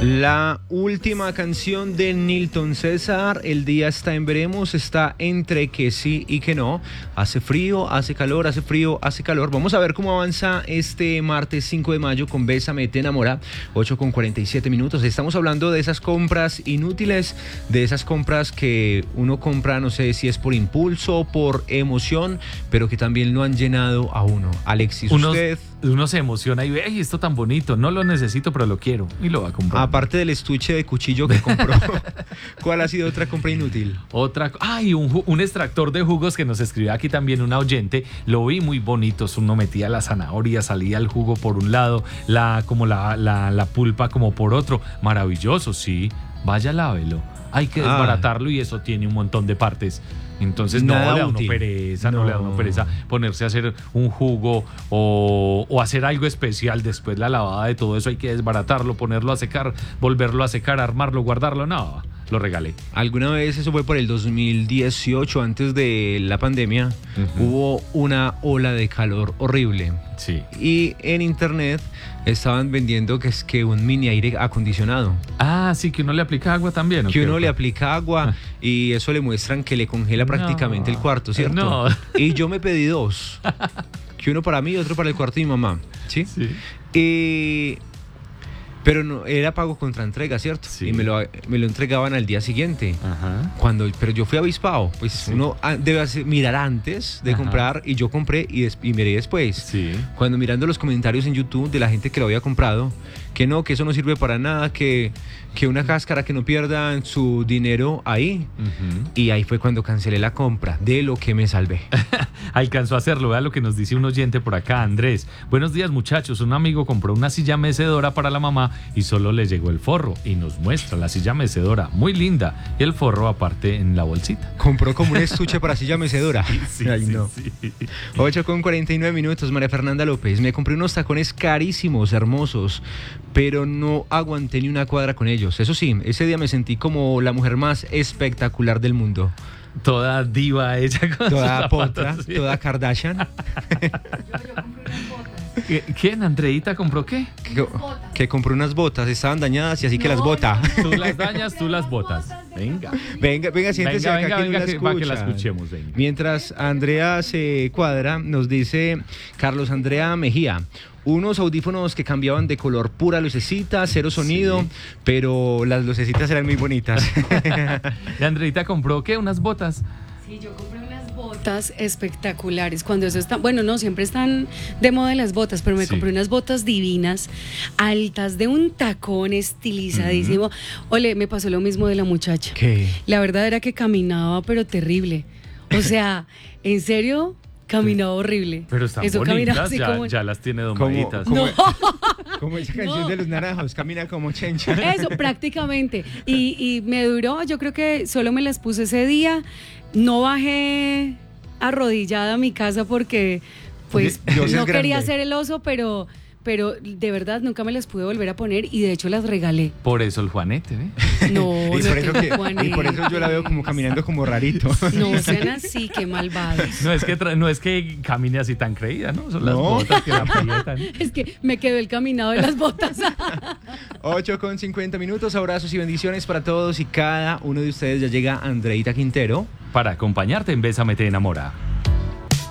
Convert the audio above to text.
La última canción de Nilton César, El día está en veremos, está entre que sí y que no. Hace frío, hace calor, hace frío, hace calor. Vamos a ver cómo avanza este martes 5 de mayo con Bésame, te enamora, 8:47. Estamos hablando de esas compras inútiles, de esas compras que uno compra, no sé si es por impulso, por emoción, pero que también lo han llenado a uno. Alexis, usted... Uno se emociona y ve, ¡ay, esto tan bonito! No lo necesito, pero lo quiero. Y lo va a comprar. Aparte del estuche de cuchillo que compró, ¿cuál ha sido otra compra inútil? Un extractor de jugos que nos escribió aquí también una oyente. Lo vi muy bonito. Uno metía la zanahoria, salía el jugo por un lado, la pulpa como por otro. Maravilloso, sí. Vaya, lávelo. Hay que desbaratarlo y eso tiene un montón de partes. Entonces no le da uno pereza ponerse a hacer un jugo o hacer algo especial. Después la lavada de todo eso hay que desbaratarlo, ponerlo a secar, volverlo a secar, armarlo, guardarlo. No, lo regalé. Alguna vez, eso fue por el 2018, antes de la pandemia, hubo una ola de calor horrible. Sí. Y en internet estaban vendiendo que un mini aire acondicionado. Sí, que uno le aplica agua también. Que uno le aplica agua y eso le muestran que le congela prácticamente el cuarto, ¿cierto? No. Y yo me pedí dos. Que uno para mí y otro para el cuarto de mi mamá. ¿Sí? Pero no, era pago contra entrega, ¿cierto? Sí. Y me lo entregaban al día siguiente. Ajá. Pero yo fui avispado. Pues uno debe mirar antes de comprar, y yo compré y miré después. Sí. Cuando mirando los comentarios en YouTube de la gente que lo había comprado, que no, que eso no sirve para nada, que una cáscara, que no pierdan su dinero ahí. Y ahí fue cuando cancelé la compra, de lo que me salvé. Alcanzó a hacerlo. Vea lo que nos dice un oyente por acá, Andrés. Buenos días, muchachos. Un amigo compró una silla mecedora para la mamá y solo le llegó el forro, y nos muestra la silla mecedora, muy linda, y el forro aparte en la bolsita. Compró como un estuche para silla mecedora. Sí. 8:49. María Fernanda López. Me compré unos tacones carísimos, hermosos, pero no aguanté ni una cuadra con ellos. Eso sí, ese día me sentí como la mujer más espectacular del mundo. Toda diva ella con toda sus potra, zapatos, sí. Toda Kardashian. Yo compré unas botas. ¿Quién? ¿Andreita compró qué? Que compró unas botas, estaban dañadas y así que las bota. Tú las dañas, tú las botas. Venga, siéntese acá para que la escuchemos. Venga. Mientras Andrea se cuadra, nos dice Carlos Andrea Mejía: unos audífonos que cambiaban de color, pura lucecita, cero sonido, pero las lucecitas eran muy bonitas. ¿Y Andreita compró qué? ¿Unas botas? Sí, yo compré unas botas espectaculares. Cuando eso está, bueno, no, siempre están de moda las botas, pero me compré unas botas divinas, altas, de un tacón estilizadísimo. Ole, me pasó lo mismo de la muchacha. ¿Qué? La verdad era que caminaba, pero terrible. O sea, en serio, caminaba horrible. Pero están eso bonitas, así ya las tiene domaditas. Como esa canción de los naranjos, camina como chencha. Eso, prácticamente. Y me duró, yo creo que solo me las puse ese día. No bajé arrodillada a mi casa porque, pues, no quería hacer el oso, pero de verdad nunca me las pude volver a poner y de hecho las regalé. Por eso el Juanete, ¿ve? No, y por eso yo la veo como caminando como rarito. No sean así, qué malvados. No es que camine así tan creída, ¿no? Son las botas que la aprietan. Es que me quedó el caminado de las botas. 8:50. Abrazos y bendiciones para todos y cada uno de ustedes. Ya llega Andreita Quintero para acompañarte en Bésame, te enamora.